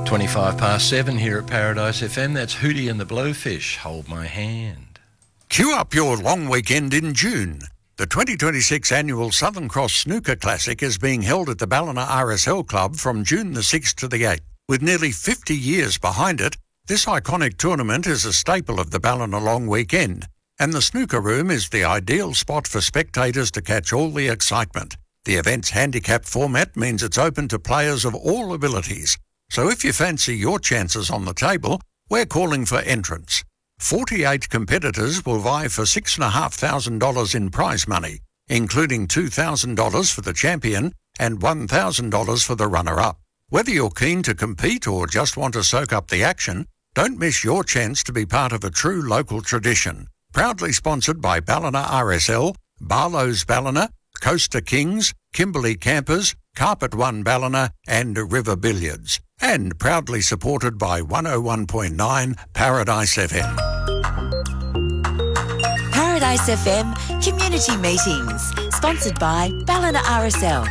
7 here at Paradise FM. That's Hootie and the Blowfish. Hold my hand. Queue up your long weekend in June. The 2026 annual Southern Cross Snooker Classic is being held at the Ballina RSL Club from June the 6th to the 8th. With nearly 50 years behind it, this iconic tournament is a staple of the Ballina long weekend, and the snooker room is the ideal spot for spectators to catch all the excitement. The event's handicap format means it's open to players of all abilities. So if you fancy your chances on the table, we're calling for entrance. 48 competitors will vie for $6,500 in prize money, including $2,000 for the champion and $1,000 for the runner-up. Whether you're keen to compete or just want to soak up the action, don't miss your chance to be part of a true local tradition. Proudly sponsored by Ballina RSL, Barlow's Ballina, Coaster Kings, Kimberley Campers, Carpet One Ballina and River Billiards. And proudly supported by 101.9 Paradise FM. Paradise FM Community Meetings, sponsored by Ballina RSL.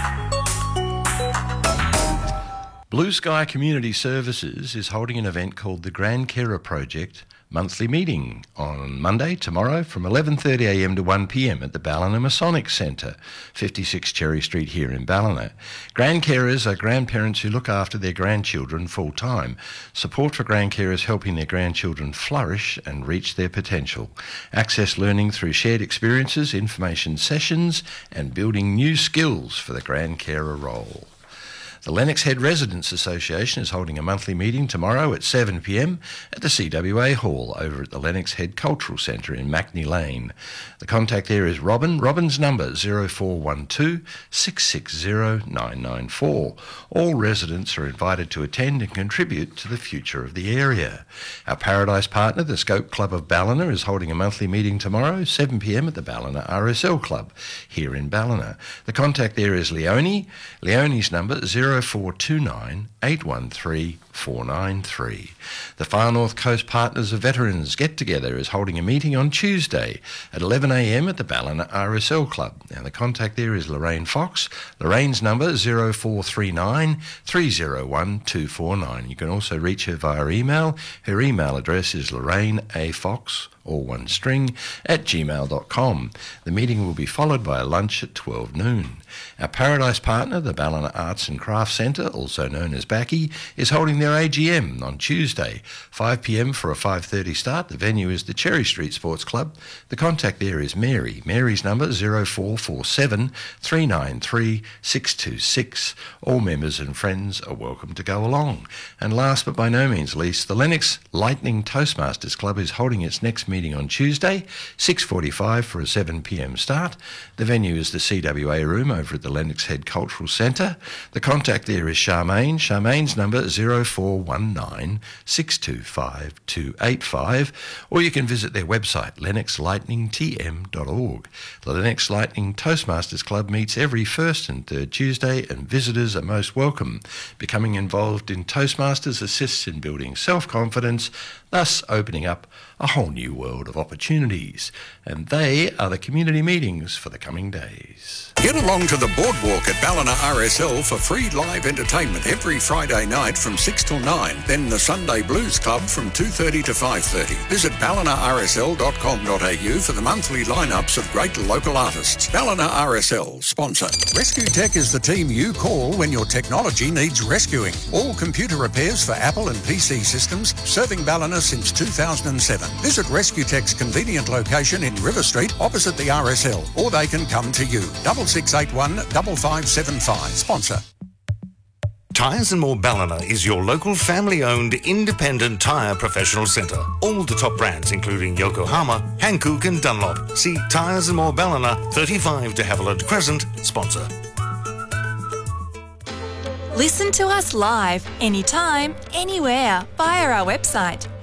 Blue Sky Community Services is holding an event called the Grand Carer Project monthly meeting on Monday, tomorrow, from 11:30am to 1pm at the Ballina Masonic Centre, 56 Cherry Street here in Ballina. Grand carers are grandparents who look after their grandchildren full-time. Support for grand carers helping their grandchildren flourish and reach their potential. Access learning through shared experiences, information sessions, and building new skills for the grand carer role. The Lennox Head Residents Association is holding a monthly meeting tomorrow at 7pm at the CWA Hall over at the Lennox Head Cultural Centre in Mackney Lane. The contact there is Robin. Robin's number 0412 660 994. All residents are invited to attend and contribute to the future of the area. Our Paradise partner, the Scope Club of Ballina, is holding a monthly meeting tomorrow, 7pm at the Ballina RSL Club here in Ballina. The contact there is Leonie. Leonie's number 0429 813 493. The Far North Coast Partners of Veterans Get-Together is holding a meeting on Tuesday at 11am at the Ballina RSL Club. Now the contact there is Lorraine Fox. Lorraine's number 0439 301 249. You can also reach her via email. Her email address is lorraineafox, all one string, @gmail.com. The meeting will be followed by a lunch at 12 noon. Our Paradise partner, the Ballina Arts and Crafts Centre, also known as Backy, is holding their AGM on Tuesday, 5pm for a 5:30 start. The venue is the Cherry Street Sports Club. The contact there is Mary. Mary's number 0447 393 626. All members and friends are welcome to go along. And last but by no means least, the Lennox Lightning Toastmasters Club is holding its next meeting on Tuesday, 6:45 for a 7pm start. The venue is the CWA room over at the Lennox Head Cultural Centre. The contact there is Charmaine. Charmaine's number 0419 625 285, or you can visit their website lennoxlightningtm.org. The Lennox Lightning Toastmasters Club meets every first and third Tuesday, and visitors are most welcome. Becoming involved in Toastmasters assists in building self-confidence, thus opening up a whole new world of opportunities. And they are the community meetings for the coming days. Get along to the boardwalk at Ballina RSL for free live entertainment every Friday night from 6 till 9. Then the Sunday Blues Club from 2:30 to 5:30. Visit ballinarsl.com.au for the monthly lineups of great local artists. Ballina RSL, sponsor. Rescue Tech is the team you call when your technology needs rescuing. All computer repairs for Apple and PC systems, serving Ballina since 2007. Visit Rescue Tech's convenient location in River Street opposite the RSL, or they can come to you. 6681 5575. Sponsor. Tyres and More Ballina is your local family-owned independent tyre professional centre. All the top brands including Yokohama, Hankook and Dunlop. See Tyres and More Ballina, 35 de Havilland Crescent. Sponsor. Listen to us live, anytime, anywhere, via our website